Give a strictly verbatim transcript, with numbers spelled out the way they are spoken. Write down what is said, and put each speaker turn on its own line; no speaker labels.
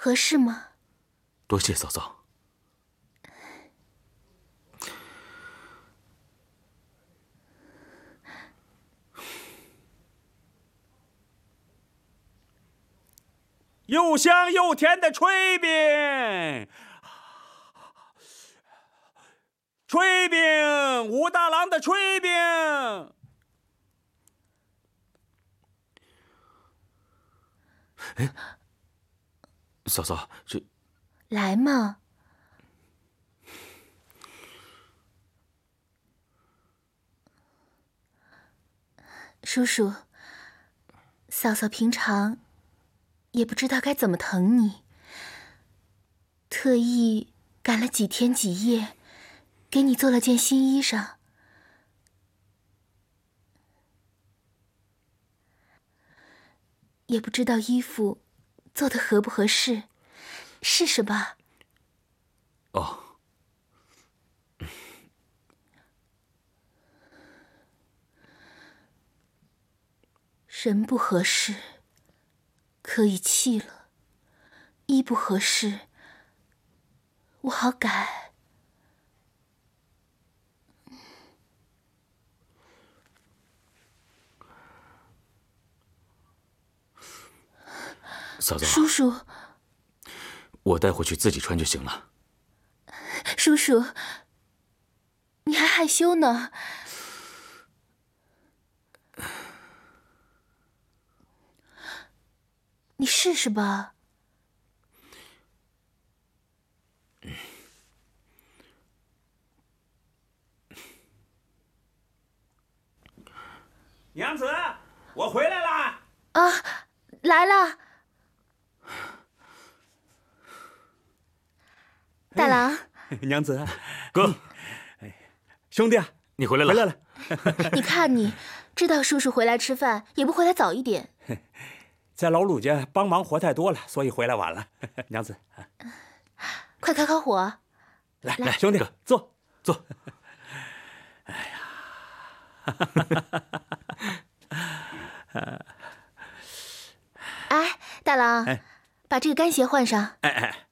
合适吗？
多谢嫂嫂。
又香又甜的炊饼，炊饼，武大郎的炊饼。
哎，嫂嫂，这
来嘛。叔叔，嫂嫂平常也不知道该怎么疼你，特意赶了几天几夜，给你做了件新衣裳。也不知道衣服做的合不合适，试试吧。
哦。
人不合适，可以弃了；衣不合适，我好改。
嫂嫂，
叔叔，
我带回去自己穿就行了。
叔叔，你还害羞呢。你试试吧。
娘子，我回来啦！
啊，来了。大郎，
娘子，
哥，
兄弟啊，
你回来了。
回来了。
你看你，知道叔叔回来吃饭，也不回来早一点。
在老鲁家帮忙活太多了，所以回来晚了。娘子，
快开烤火。
来来，兄弟，坐坐。哎
呀，哎，大郎，
哎，
把这个干鞋换上。
哎哎。